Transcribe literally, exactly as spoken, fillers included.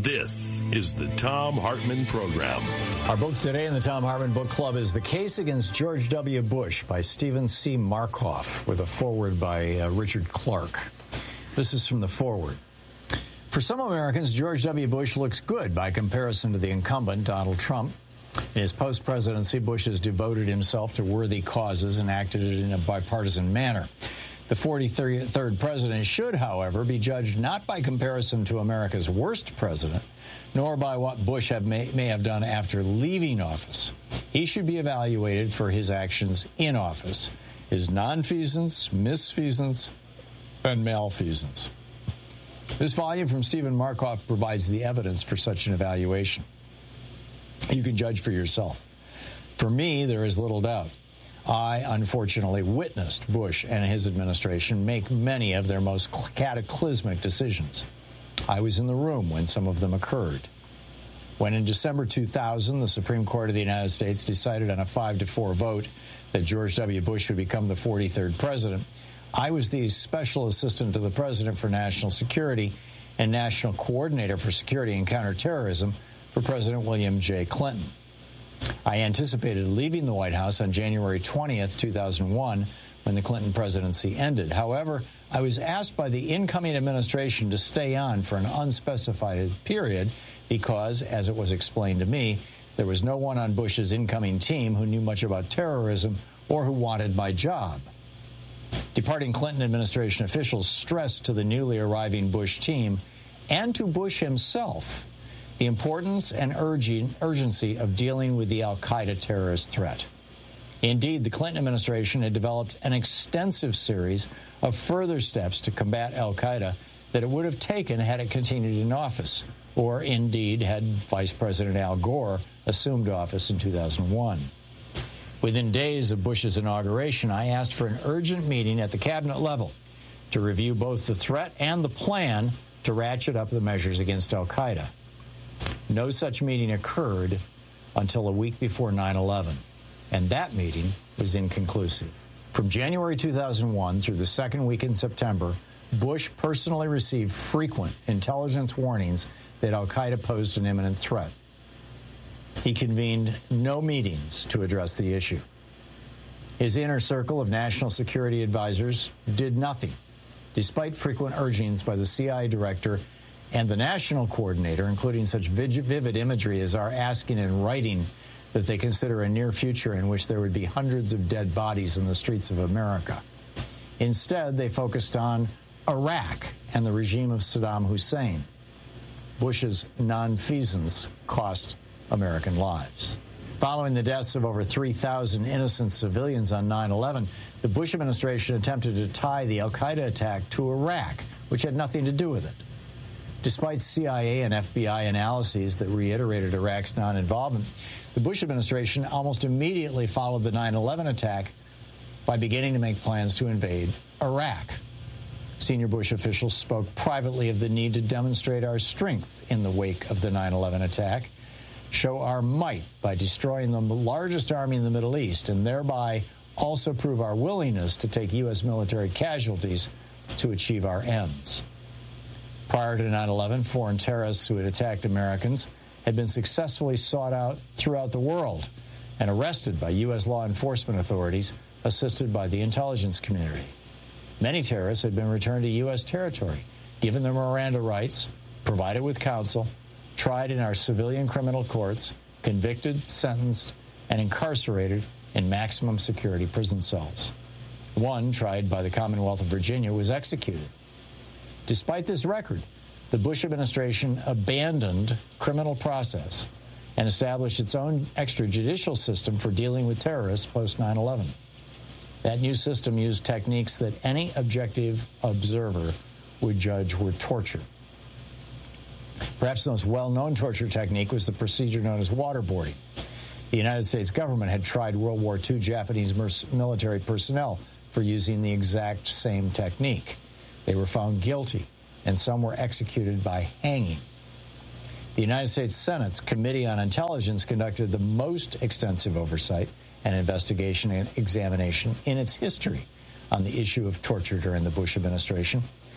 This is the Thom Hartmann Program. Our book today in the Thom Hartmann Book Club is The Case Against George W. Bush by Stephen C. Markoff, with a foreword by uh, Richard Clark. This is from the foreword. For some Americans, George W. Bush looks good by comparison to the incumbent, Donald Trump. In his post-presidency, Bush has devoted himself to worthy causes and acted in a bipartisan manner. The forty-third president should, however, be judged not by comparison to America's worst president, nor by what Bush have may, may have done after leaving office. He should be evaluated for his actions in office, his nonfeasance, misfeasance, and malfeasance. This volume from Stephen Markoff provides the evidence for such an evaluation. You can judge for yourself. For me, there is little doubt. I, unfortunately, witnessed Bush and his administration make many of their most cataclysmic decisions. I was in the room when some of them occurred. When in December two thousand, the Supreme Court of the United States decided on a five to four vote that George W. Bush would become the forty-third president, I was the Special Assistant to the President for National Security and National Coordinator for Security and Counterterrorism for President William J. Clinton. I anticipated leaving the White House on January twentieth, two thousand one, when the Clinton presidency ended. However, I was asked by the incoming administration to stay on for an unspecified period because, as it was explained to me, there was no one on Bush's incoming team who knew much about terrorism or who wanted my job. Departing Clinton administration officials stressed to the newly arriving Bush team and to Bush himself the importance and urging, urgency of dealing with the al-Qaeda terrorist threat. Indeed, the Clinton administration had developed an extensive series of further steps to combat al-Qaeda that it would have taken had it continued in office, or indeed had Vice President Al Gore assumed office in two thousand one. Within days of Bush's inauguration, I asked for an urgent meeting at the cabinet level to review both the threat and the plan to ratchet up the measures against al-Qaeda. No such meeting occurred until a week before nine eleven, and that meeting was inconclusive. From January two thousand one through the second week in September, Bush personally received frequent intelligence warnings that al-Qaeda posed an imminent threat. He convened no meetings to address the issue. His inner circle of national security advisors did nothing, despite frequent urgings by the C I A director and the national coordinator, including such vivid imagery as our asking in writing that they consider a near future in which there would be hundreds of dead bodies in the streets of America. Instead, they focused on Iraq and the regime of Saddam Hussein. Bush's nonfeasance cost American lives. Following the deaths of over three thousand innocent civilians on nine eleven, the Bush administration attempted to tie the al-Qaeda attack to Iraq, which had nothing to do with it. Despite C I A and F B I analyses that reiterated Iraq's non-involvement, the Bush administration almost immediately followed the nine eleven attack by beginning to make plans to invade Iraq. Senior Bush officials spoke privately of the need to demonstrate our strength in the wake of the nine eleven attack, show our might by destroying the largest army in the Middle East, and thereby also prove our willingness to take U S military casualties to achieve our ends. Prior to nine eleven, foreign terrorists who had attacked Americans had been successfully sought out throughout the world and arrested by U S law enforcement authorities, assisted by the intelligence community. Many terrorists had been returned to U S territory, given their Miranda rights, provided with counsel, tried in our civilian criminal courts, convicted, sentenced, and incarcerated in maximum security prison cells. One, tried by the Commonwealth of Virginia, was executed. Despite this record, the Bush administration abandoned criminal process and established its own extrajudicial system for dealing with terrorists post nine eleven. That new system used techniques that any objective observer would judge were torture. Perhaps the most well-known torture technique was the procedure known as waterboarding. The United States government had tried World War Two Japanese military personnel for using the exact same technique. They were found guilty, and some were executed by hanging. The United States Senate's Committee on Intelligence conducted the most extensive oversight and investigation and examination in its history on the issue of torture during the Bush administration.